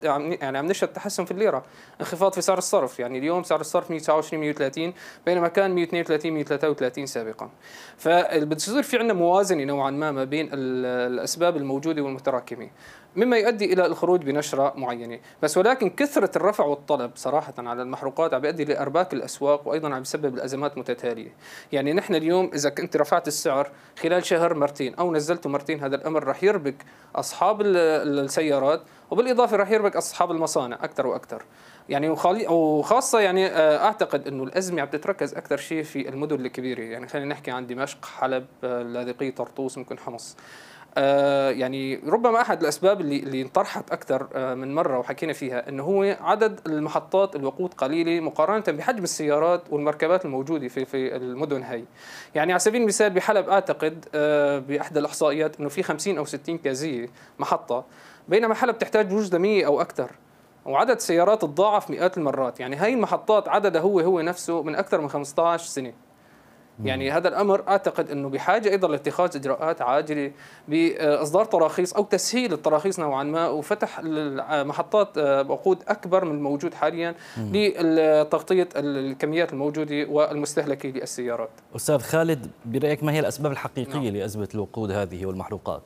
يعني عم نشهد تحسن في الليرة، انخفاض في سعر الصرف. يعني اليوم سعر الصرف 129 130 بينما كان 132 133 سابقا. فبتصير في عندنا موازنة نوعا ما بين الأسباب الموجودة والمتراكمة، مما يؤدي إلى الخروج بنشرة معينة. بس ولكن كثرة الرفع والطلب صراحة على المحروقات عم بيؤدي لإرباك الأسواق، وأيضا عم بيسبب الأزمات متتالية. يعني نحن اليوم إذا كنت رفعت السعر خلال شهر مرتين أو نزلته مرتين، هذا الأمر رح يربك أصحاب السيارات، وبالإضافة رح يربك أصحاب المصانع أكثر وأكثر. يعني وخاصة يعني أعتقد أنه الأزمة عم تتركز أكثر شيء في المدن الكبيرة. يعني خلينا نحكي عن دمشق، حلب، اللاذقية، طرطوس، ممكن حمص. يعني ربما أحد الأسباب اللي انطرحت أكثر من مرة وحكينا فيها أنه هو عدد المحطات الوقود قليلة مقارنة بحجم السيارات والمركبات الموجودة في المدن هي. يعني على سبيل المثال بحلب أعتقد بأحد الإحصائيات أنه في 50 أو 60 كازية محطة، بينما حلب تحتاج بجوز 100 أو أكثر، وعدد السيارات تضاعف مئات المرات. يعني هاي المحطات عددها هو نفسه من أكثر من 15 سنة. يعني هذا الأمر أعتقد أنه بحاجة أيضا لاتخاذ إجراءات عاجلة بإصدار تراخيص أو تسهيل التراخيص نوعا ما، وفتح محطات وقود أكبر من الموجود حاليا لتغطية الكميات الموجودة والمستهلكة للسيارات. أستاذ خالد، برأيك ما هي الأسباب الحقيقية لأزمة الوقود هذه والمحروقات؟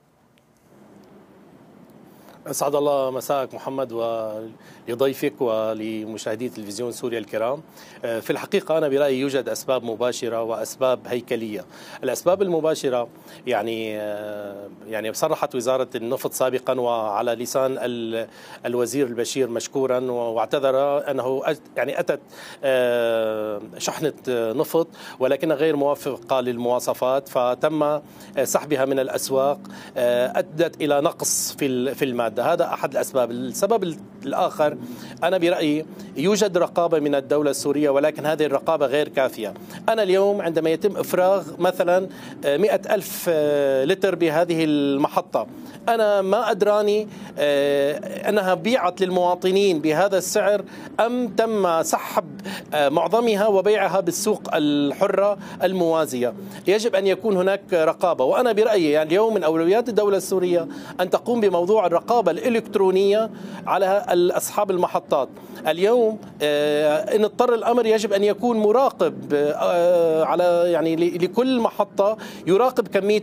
أسعد الله مساءك محمد ولضيفك ولمشاهدي تلفزيون سوريا الكرام. في الحقيقة أنا برأيي يوجد أسباب مباشرة وأسباب هيكلية. الأسباب المباشرة يعني صرحت وزارة النفط سابقا وعلى لسان الوزير البشير مشكورا واعتذر أنه يعني أتت شحنة نفط ولكنها غير موافقة للمواصفات فتم سحبها من الأسواق، أدت إلى نقص في المادة. هذا أحد الأسباب. السبب الآخر أنا برأيي يوجد رقابة من الدولة السورية، ولكن هذه الرقابة غير كافية. أنا اليوم عندما يتم إفراغ مثلا 100,000 لتر بهذه المحطة، أنا ما أدراني أنها بيعت للمواطنين بهذا السعر أم تم سحب معظمها وبيعها بالسوق الحرة الموازية. يجب أن يكون هناك رقابة، وأنا برأيي يعني اليوم من أولويات الدولة السورية أن تقوم بموضوع الرقابة الإلكترونية على أصحاب المحطات. اليوم إن اضطر الأمر يجب أن يكون مراقب على يعني لكل محطة، يراقب كمية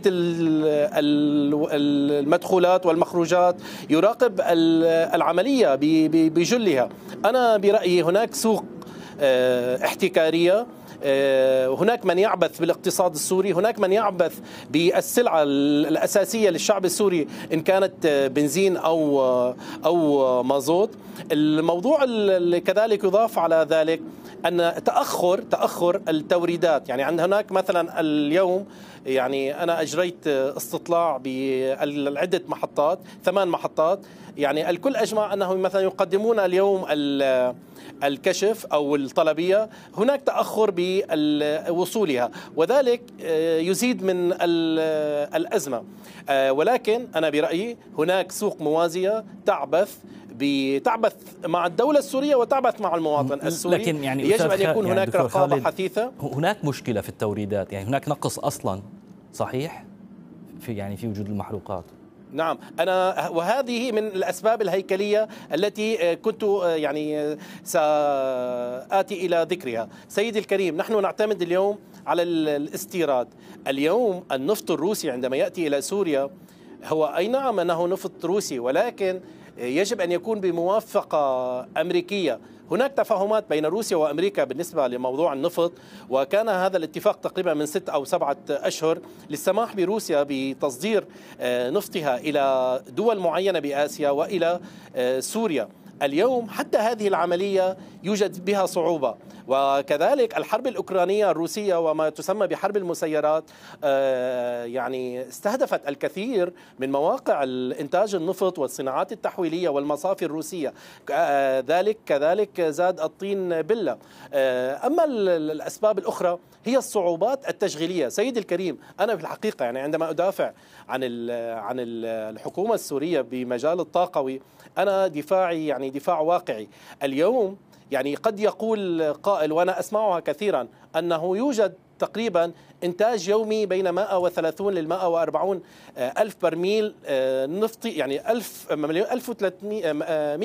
المدخولات والمخرجات، يراقب العملية بجلها. أنا برأيي هناك سوق احتكارية، هناك من يعبث بالاقتصاد السوري، هناك من يعبث بالسلعة الأساسية للشعب السوري إن كانت بنزين أو مازوت. الموضوع اللي كذلك يضاف على ذلك أن تأخر التوريدات. يعني عند هناك مثلا اليوم يعني أنا أجريت استطلاع بعدة محطات، 8 محطات، يعني الكل أجمع أنه مثلا يقدمون اليوم الكشف أو الطلبية، هناك تأخر بوصولها وذلك يزيد من الأزمة. ولكن أنا برأيي هناك سوق موازية تعبث مع الدولة السورية وتعبث مع المواطن السوري. لكن يعني يجب أن يكون هناك رقابة حثيثة. هناك مشكلة في التوريدات، يعني هناك نقص أصلا، صحيح؟ في وجود المحروقات. نعم، وهذه من الأسباب الهيكلية التي كنت يعني سآتي إلى ذكرها. سيدي الكريم، نحن نعتمد اليوم على الاستيراد. اليوم النفط الروسي عندما يأتي إلى سوريا هو أي نعم أنه نفط روسي، ولكن يجب أن يكون بموافقة أمريكية. هناك تفاهمات بين روسيا وأمريكا بالنسبة لموضوع النفط، وكان هذا الاتفاق تقريبا من 6 أو 7 أشهر للسماح بروسيا بتصدير نفطها إلى دول معينة بآسيا وإلى سوريا. اليوم حتى هذه العملية يوجد بها صعوبة، وكذلك الحرب الأوكرانية الروسية وما تسمى بحرب المسيرات يعني استهدفت الكثير من مواقع الإنتاج النفط والصناعات التحويلية والمصافي الروسية. ذلك كذلك زاد الطين بلة. أما الأسباب الأخرى هي الصعوبات التشغيلية. سيدي الكريم، أنا في الحقيقة يعني عندما أدافع عن الحكومة السورية بمجال الطاقوي، أنا دفاعي يعني دفاع واقعي. اليوم يعني قد يقول قائل وأنا أسمعها كثيرا أنه يوجد تقريبا إنتاج يومي بين 130 ل 140 ألف برميل نفطي، يعني 1300